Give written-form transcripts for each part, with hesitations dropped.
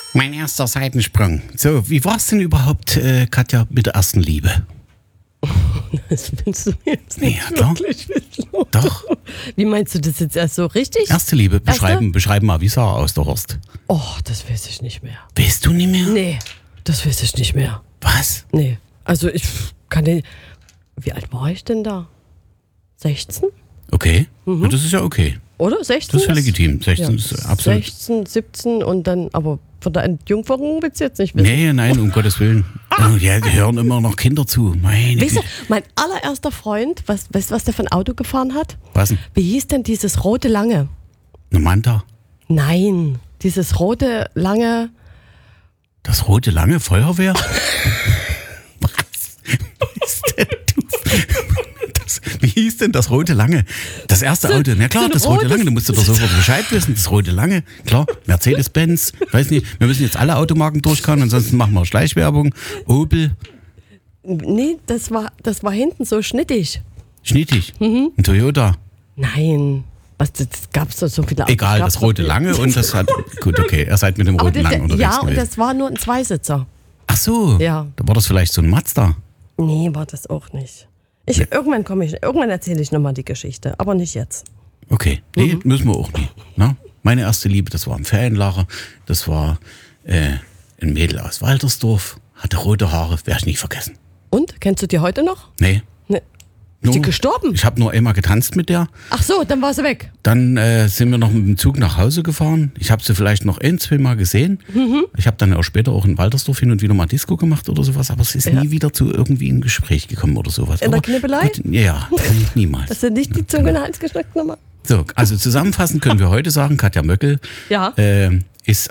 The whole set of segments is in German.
Mein erster Seitensprung. So, wie war es denn überhaupt, Katja, mit der ersten Liebe? Das willst du jetzt nicht Ja, wirklich wissen. Doch. Wie meinst du das jetzt erst so richtig? Erste Liebe, beschreiben mal, wie sah er aus, der Horst? Oh, das weiß ich nicht mehr. Weißt du nicht mehr? Nee, das weiß ich nicht mehr. Was? Nee, also ich kann nicht... Wie alt war ich denn da? 16? Okay, ja, das ist ja okay. Oder? 16? Das ist ja legitim. 16 ist absolut... 16, 17 und dann... Aber von der Entjungferung willst du jetzt nicht wissen. Nee, nein, um Gottes Willen. Oh, ja, die hören immer noch Kinder zu. Meine Weißt du, Güte. mein allererster Freund, weißt du, was der für ein Auto gefahren hat? Was denn? Wie hieß denn dieses rote Lange? Eine Manta. Nein, dieses rote Lange... Das rote lange Feuerwehr? Was? Bist denn du? Wie hieß denn das rote lange? Das erste Auto. Na klar, so ein das rote rotes- lange. Du musst doch sofort Bescheid wissen. Das rote lange. Klar, Mercedes-Benz. Weiß nicht. Wir müssen jetzt alle Automarken durchkauen. Ansonsten machen wir Schleichwerbung. Opel. Nee, das war hinten so schnittig. Schnittig. Ein Toyota. Nein, was, das gab's doch so viele Autos. Egal, gab's das doch rote nicht. lange und das hat... Gut, okay. Ihr seid mit dem Aber roten lange unterwegs ja, und gewesen. das war nur ein Zweisitzer. Ach so. Ja. Da war das vielleicht so ein Mazda. Nee, war das auch nicht. Irgendwann erzähle ich nochmal die Geschichte, aber nicht jetzt. Okay, nee, müssen wir auch nie. Na? Meine erste Liebe, das war ein Ferienlager. Das war ein Mädel aus Waltersdorf, hatte rote Haare, werde ich nie vergessen. Und, kennst du die heute noch? Nee. Nee. Ist die gestorben? Ich habe nur einmal getanzt mit der. Ach so, dann war sie weg. Dann sind wir noch mit dem Zug nach Hause gefahren. Ich habe sie vielleicht noch zweimal gesehen. Ich habe dann auch später auch in Waltersdorf hin und wieder mal Disco gemacht oder sowas, aber es ist nie wieder zu irgendwie ein Gespräch gekommen oder sowas. In der Aber Knibbelei? Gut, ja, niemals. Hast du nicht die Zunge in den Hals gesteckt nochmal? So, also zusammenfassend können wir heute sagen, Katja Möckel Ja. ist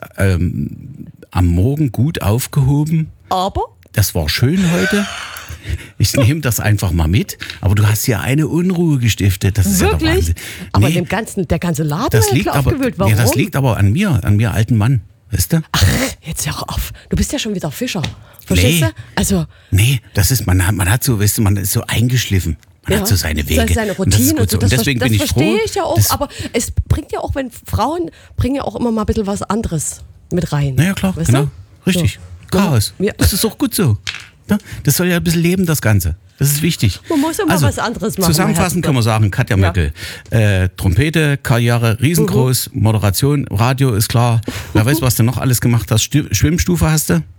am Morgen gut aufgehoben. Aber? Das war schön heute. Ich nehme das einfach mal mit. Aber du hast hier eine Unruhe gestiftet. Das ist ja der Wirklich? Wahnsinn. Aber Nee, der ganze Laden das war liegt ja aber, aufgewühlt. Warum? ja, das liegt aber an mir alten Mann. Weißt du? Ach, jetzt hör auf. Du bist ja schon wieder Fischer. Verstehst Nee. du? Also, Nee, das ist, man hat so, weißt du, man ist so eingeschliffen. Man hat so seine Wege. Seine Und das ist Routine gut so. Und deswegen bin ich froh. verstehe ich ja auch, dass- aber es bringt ja auch, wenn Frauen bringen ja auch immer mal ein bisschen was anderes mit rein. Naja, klar, Weißt genau. du? Richtig. So. Chaos. Ja. Das ist doch gut so. Ja, das soll ja ein bisschen leben, das Ganze. Das ist wichtig. Man muss immer was anderes machen, Zusammenfassend mein können wir sagen, Katja Ja. Möckel, Trompete, Karriere riesengroß, Moderation, Radio ist klar. Wer weiß, was du noch alles gemacht hast. Schwimmstufe hast du?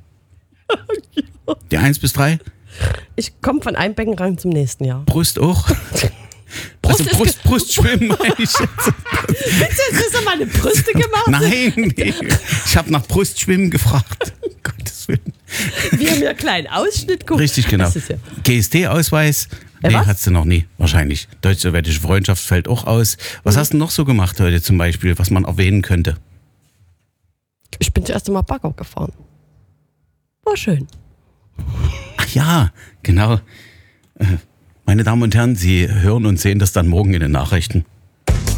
Die 1 bis 3? Ich komme von einem Beckenrang zum nächsten Jahr. Brust auch? Brust Also ist Brustschwimmen meine ich jetzt. Hast du meine Brüste gemacht? Nein, nee. Ich habe nach Brustschwimmen gefragt. Um Gottes Willen. Wir haben ja einen kleinen Ausschnitt geguckt. Richtig, genau. Das ist ja, GSD-Ausweis? Nee, was? hast du noch nie, wahrscheinlich. Deutsch-sowjetische Freundschaft fällt auch aus. Was hast du noch so gemacht heute zum Beispiel, was man erwähnen könnte? ich bin zuerst mal Bagger gefahren. War schön. Ach ja, genau. Meine Damen und Herren, Sie hören und sehen das dann morgen in den Nachrichten.